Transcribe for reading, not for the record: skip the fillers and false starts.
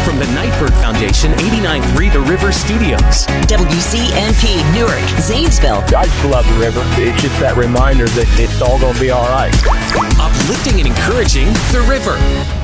From the Nightbird Foundation, 89.3 The River Studios. WCNP, Newark, Zanesville. I just love the river. It's just that reminder that it's all going to be all right. Uplifting and encouraging The River.